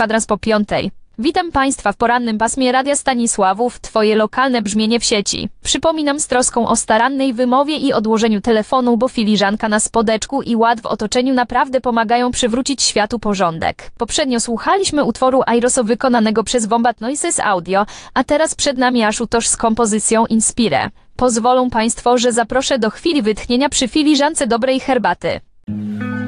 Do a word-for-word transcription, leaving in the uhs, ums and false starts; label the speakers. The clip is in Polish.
Speaker 1: kwadrans po piątej. Witam Państwa w porannym pasmie Radia Stanisławów, Twoje lokalne brzmienie w sieci. Przypominam z troską o starannej wymowie i odłożeniu telefonu, bo filiżanka na spodeczku i ład w otoczeniu naprawdę pomagają przywrócić światu porządek. Poprzednio słuchaliśmy utworu Airoso wykonanego przez Wombat Noises Audio, a teraz przed nami Ashutosh z kompozycją Inspire. Pozwolą Państwo, że zaproszę do chwili wytchnienia przy filiżance dobrej herbaty.